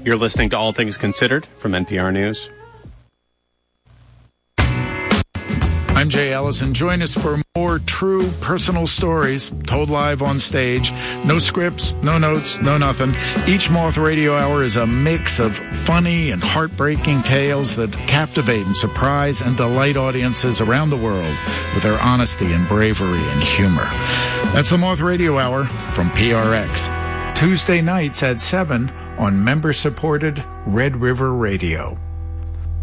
You're listening to All Things Considered from NPR News. I'm Jay Ellison. Join us for more true personal stories told live on stage. No scripts, no notes, no nothing. Each Moth Radio Hour is a mix of funny and heartbreaking tales that captivate and surprise and delight audiences around the world with their honesty and bravery and humor. That's the Moth Radio Hour from PRX. Tuesday nights at 7 on member-supported Red River Radio.